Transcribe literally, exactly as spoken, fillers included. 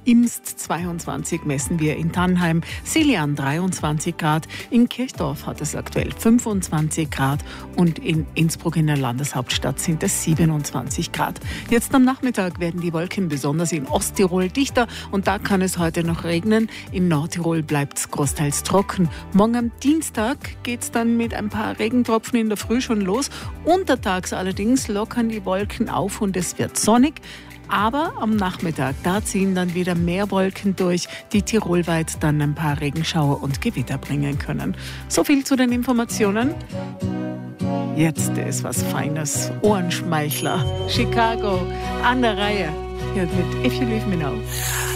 Imst zweiundzwanzig messen wir in Tannheim, Siljan dreiundzwanzig Grad, in Kirchdorf hat es aktuell fünfundzwanzig Grad und in Innsbruck in der Landeshauptstadt sind es siebenundzwanzig Grad. Jetzt am Nachmittag werden die Wolken besonders in Osttirol dichter und da kann es heute noch regnen. In Nordtirol bleibt es großteils trocken. Morgen am Dienstag geht es dann mit ein paar Regentropfen in der Früh schon los. Untertags allerdings lockern die Wolken auf und es wird sonnig. Aber am Nachmittag, da ziehen dann wieder mehr Wolken durch, die tirolweit dann ein paar Regenschauer und Gewitter bringen können. So viel zu den Informationen. Jetzt ist was Feines. Ohrenschmeichler. Chicago an der Reihe. Hier mit If You Leave Me Now.